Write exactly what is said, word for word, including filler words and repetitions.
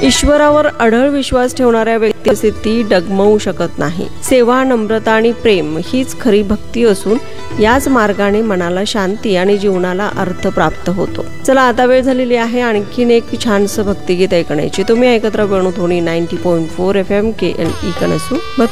ईश्वरावर अढळ विश्वास ठेवणाऱ्या व्यक्ती ती डगमवू शकत नाही। सेवा, नम्रता आणि प्रेम हीच खरी भक्ती असून याच मार्गाने मनाला शांती आणि जीवनाला अर्थ प्राप्त होतो। चला आता वेळ झालेली आहे आणखीन एक छानसं भक्तिगीत ऐकण्याची। तुम्ही ऐकत राहा वेणुध्वनी नव्वद पॉईंट चार एफ एम के एल ई कनसू।